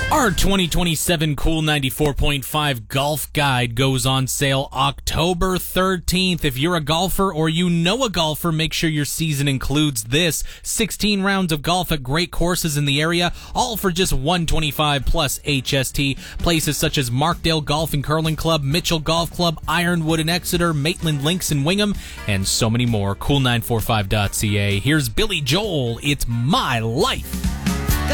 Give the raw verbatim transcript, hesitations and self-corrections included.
Our twenty twenty-seven Cool ninety-four point five Golf Guide goes on sale October thirteenth. If you're a golfer or you know a golfer, make sure your season includes this. sixteen rounds of golf at great courses in the area, all for just one hundred twenty-five dollars plus H S T. Places such as Markdale Golf and Curling Club, Mitchell Golf Club, Ironwood in Exeter, Maitland Links in Wingham, and so many more. cool nine four five dot c a. Here's Billy Joel. It's My Life.